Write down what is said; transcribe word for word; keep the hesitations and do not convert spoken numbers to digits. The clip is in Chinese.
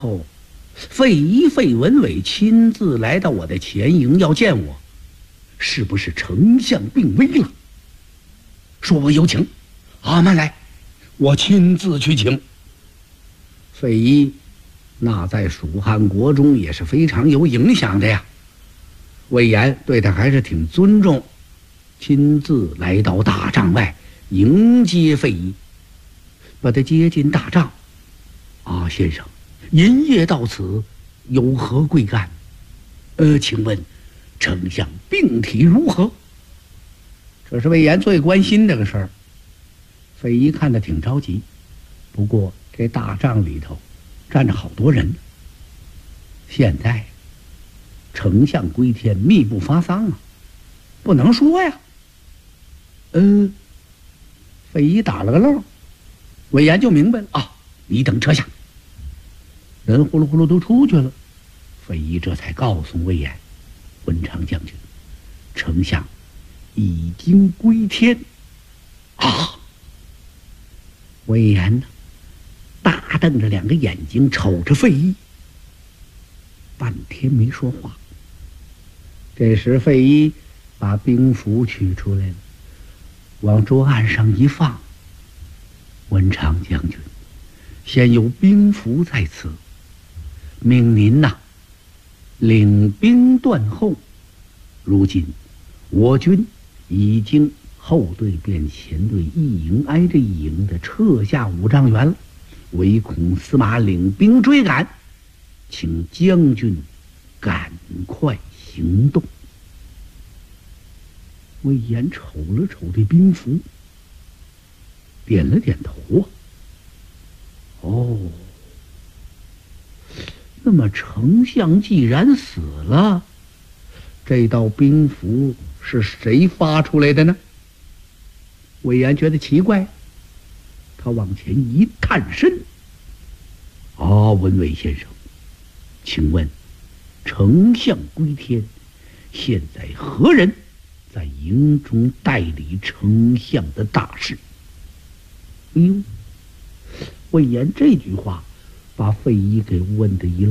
后，费祎、费文伟亲自来到我的前营要见我，是不是丞相病危了？说我有请，阿慢来，我亲自去请。费祎，那在蜀汉国中也是非常有影响的呀。魏延对他还是挺尊重，亲自来到大帐外迎接费祎，把他接进大帐。啊，先生，寅夜到此，有何贵干？呃，请问，丞相病体如何？这是魏延最关心这个事儿。费祎看得挺着急，不过这大帐里头站着好多人呢。现在丞相归天，密不发丧啊，不能说呀。呃，费祎打了个漏，魏延就明白了啊，你等车下。人呼噜呼噜都出去了，费祎这才告诉魏延：“文长将军，丞相已经归天。”啊！魏延呢，大瞪着两个眼睛瞅着费祎，半天没说话。这时费祎把兵符取出来了，往桌案上一放。文长将军，现有兵符在此，命您呐领兵断后。如今我军已经后队变前队，一营挨着一营的撤下五丈原了，唯恐司马领兵追赶，请将军赶快行动。魏延瞅了瞅这兵符，点了点头啊。哦，那么丞相既然死了，这道兵符是谁发出来的呢？魏延觉得奇怪，他往前一探身。啊，文伟先生，请问丞相归天，现在何人在营中代理丞相的大事？哎呦，魏延这句话把费祎给问得一